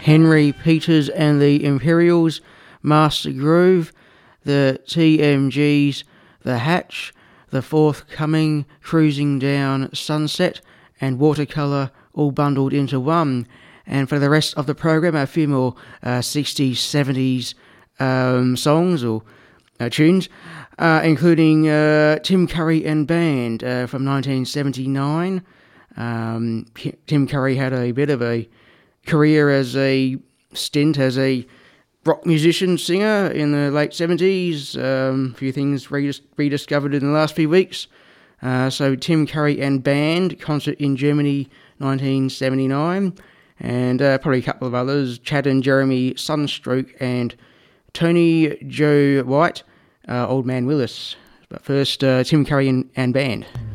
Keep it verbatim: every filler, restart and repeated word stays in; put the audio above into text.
Henry Peters and the Imperials, Master Groove, the T M Gs, The Hatch, The Forthcoming, Cruising Down, Sunset, and Watercolour, all bundled into one. And for the rest of the program, a few more uh, sixties, seventies um, songs or uh, tunes, uh, including uh, Tim Curry and Band uh, from nineteen seventy-nine. Um, Tim Curry had a bit of a career as a stint as a rock musician, singer in the late seventies. Um, a few things redis- rediscovered in the last few weeks. Uh, so Tim Curry and Band, concert in Germany, nineteen seventy-nine. And uh, probably a couple of others, Chad and Jeremy Sunstroke and Tony Joe White, uh, Old Man Willis. But first, uh, Tim Curry and, and Band.